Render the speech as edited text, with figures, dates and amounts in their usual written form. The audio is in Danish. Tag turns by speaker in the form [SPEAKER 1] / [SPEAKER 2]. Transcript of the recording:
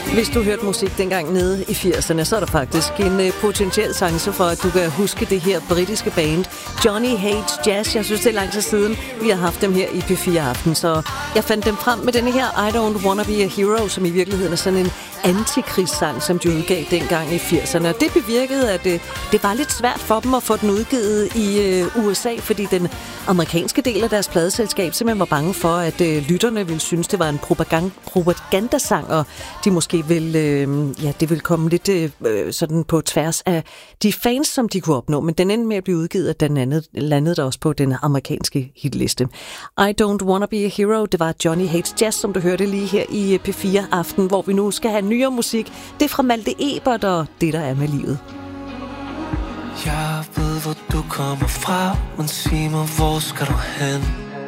[SPEAKER 1] Hvis du hørte musik dengang nede i 80'erne, så er der faktisk en potentiel chance for, at du kan huske det her britiske band Johnny Hates Jazz. Jeg synes, det er lang tid siden, vi har haft dem her i P4 Aften, så jeg fandt dem frem med denne her I Don't Wanna Be a Hero, som i virkeligheden er sådan en antikrigssang, som de udgav dengang i 80'erne. Og det bevirkede, at det var lidt svært for dem at få den udgivet i USA, fordi den amerikanske del af deres pladeselskab simpelthen var bange for, at lytterne ville synes, det var en propagandasang, og de måske det ville komme lidt sådan på tværs af de fans, som de kunne opnå. Men den endte med at blive udgivet, og den landede der også på den amerikanske hitliste. I Don't Wanna Be a Hero, det var Johnny Hates Jazz, som du hørte lige her i P4 Aften, hvor vi nu skal have nyere musik. Det er fra Malte Ebert og Det, der er med livet.
[SPEAKER 2] Jeg ved, hvor du kommer fra, men sig mig, hvor skal du hen?